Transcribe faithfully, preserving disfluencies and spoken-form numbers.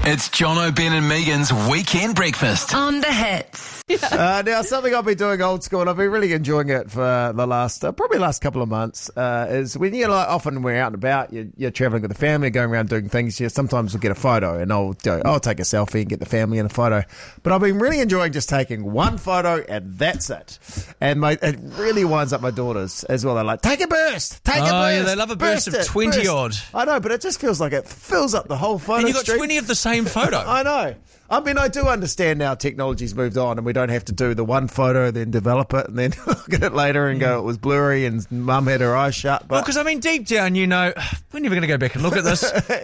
It's John O'Ben and Megan's Weekend Breakfast. On the hits. Uh, now, something I've been doing old school, and I've been really enjoying it for the last, uh, probably last couple of months, uh, is when you're like, often when we're out and about, you're, you're travelling with the family, going around doing things, you sometimes we'll get a photo, and I'll go, I'll take a selfie and get the family in a photo. But I've been really enjoying just taking one photo, and that's it. And my, it really winds up my daughters as well. They're like, take a burst, take a burst. Oh, yeah, they love a burst of twenty odd. I know, but it just feels like it fills up the whole photo And you got stream. twenty of the same photo. I know. I mean, I do understand now technology's moved on and we don't have to do the one photo, then develop it, and then look at it later and go, it was blurry and mum had her eyes shut. But Well, because, I mean, deep down, you know, we're never going to go back and look at this.